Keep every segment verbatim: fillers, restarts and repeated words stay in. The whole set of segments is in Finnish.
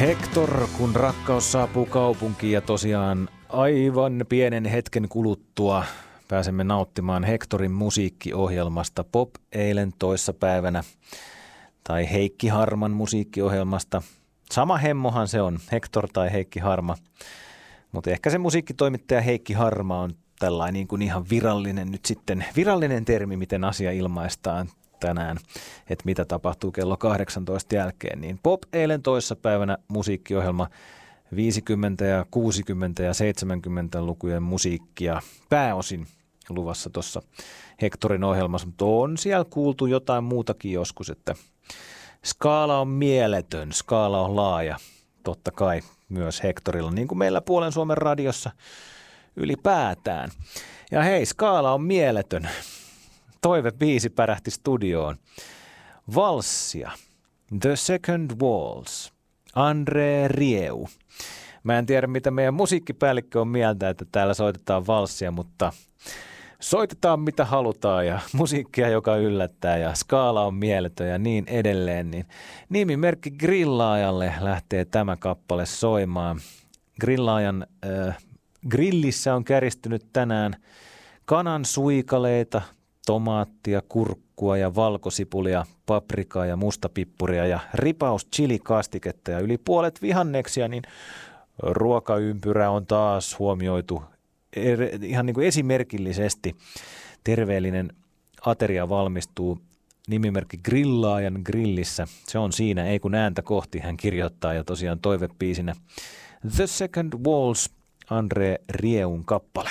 Hector, kun rakkaus saapuu kaupunkiin, ja tosiaan aivan pienen hetken kuluttua pääsemme nauttimaan Hectorin musiikkiohjelmasta Pop eilen toissapäivänä tai Heikki Harman musiikkiohjelmasta. Sama hemmohan se on, Hector tai Heikki Harma, mutta ehkä se musiikkitoimittaja Heikki Harma on tällainen niin kuin ihan virallinen nyt sitten, virallinen termi, miten asia ilmaistaan tänään, että mitä tapahtuu kello kahdeksantoista jälkeen, niin Pop eilen toissapäivänä musiikkiohjelma viisikymmentä ja kuusikymmentä ja seitsemänkymmentä lukujen musiikkia pääosin luvassa tuossa Hectorin ohjelmassa, mutta on siellä kuultu jotain muutakin joskus, että skaala on mieletön, skaala on laaja, totta kai myös Hectorilla, niin kuin meillä Puolen Suomen radiossa ylipäätään. Ja hei, skaala on mieletön. Toivebiisi pärähti studioon. Valssia, The Second Waltz, Andre Rieu. Mä en tiedä, mitä meidän musiikkipäällikkö on mieltä, että täällä soitetaan valssia, mutta soitetaan mitä halutaan ja musiikkia, joka yllättää ja skaala on mieletön ja niin edelleen. Niin nimimerkki Grillaajalle lähtee tämä kappale soimaan. Grillaajan äh, grillissä on käristynyt tänään kanan suikaleita, tomaattia, kurkkua ja valkosipulia, paprikaa ja mustapippuria ja ripaus chilikastiketta ja yli puolet vihanneksia, niin ruokaympyrä on taas huomioitu er, ihan niin kuin esimerkillisesti. Terveellinen ateria valmistuu nimimerkki Grillaajan grillissä. Se on siinä, ei kun ääntä kohti, hän kirjoittaa, ja tosiaan toivebiisinä The Second Waltz, Andre Rieun kappale.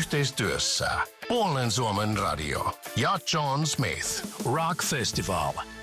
Yhteistyössä Puolen Suomen radio ja John Smith Rock Festival.